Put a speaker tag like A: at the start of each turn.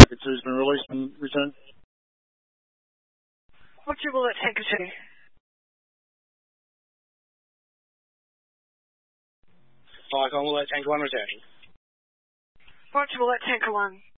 A: It has been released and returned.
B: What's your bullet tanker 2?
C: Icon, will that tanker 1 returning?
B: What's your bullet tanker 1?